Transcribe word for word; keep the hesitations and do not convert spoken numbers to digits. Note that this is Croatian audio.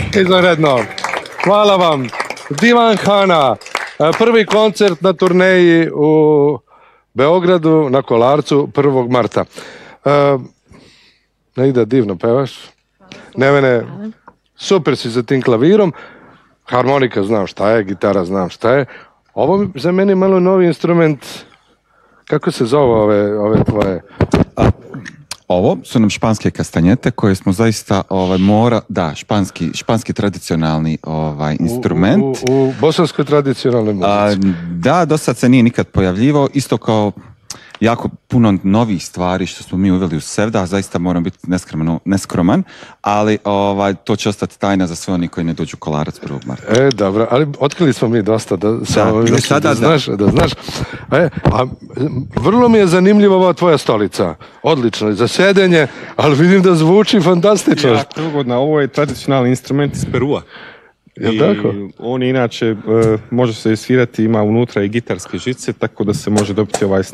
Izvanredno. Hvala vam. Divan Hana. Prvi koncert na turneji u Beogradu na Kolarcu prvog marta. Ne ide, divno pevaš. Ne mene, super si za tim klavirom. Harmonika znam šta je, gitara znam šta je. Ovo za mene je malo novi instrument. Kako se zove ove, ove tvoje? A, ovo su nam španske kastanjete koje smo zaista ovaj, mora, da, španski, španski tradicionalni ovaj, instrument. U, u, u bosanskoj tradicionalnoj muzici. A, da, do sad se nije nikad pojavljivao, isto kao jako puno novih stvari što smo mi uveli u Sevda, zaista moram biti neskroman, neskroman ali ovaj, to će ostati tajna za sve oni koji ne dođu Kolarac prvog marta. E, dobro, ali otkrili smo mi dosta da, da, samo, da, sada, da, znaš, da. da znaš. E, a vrlo mi je zanimljiva ova tvoja stolica. Odlično, za sedenje, ali vidim da zvuči fantastično. Ja, ugodno, ovo je tradicionalni instrument iz Perua. Je I tako? on inače uh, može se svirati, ima unutra i gitarske žice, tako da se može dobiti ovaj